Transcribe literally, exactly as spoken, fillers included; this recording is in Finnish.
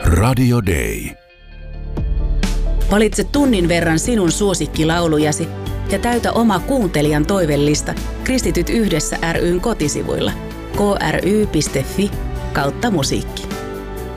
Radio Day. Valitse tunnin verran sinun suosikkilaulujasi ja täytä oma kuuntelijan toivellista Kristityt yhdessä ry:n kotisivuilla k r y piste f i kautta musiikki.